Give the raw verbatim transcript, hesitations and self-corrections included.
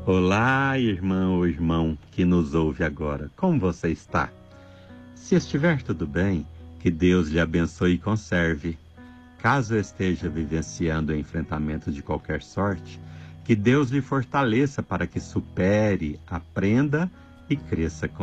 Olá, irmã ou irmão que nos ouve agora. Como você está? Se estiver tudo bem, que Deus lhe abençoe e conserve. Caso esteja vivenciando o enfrentamento de qualquer sorte, que Deus lhe fortaleça para que supere, aprenda e cresça com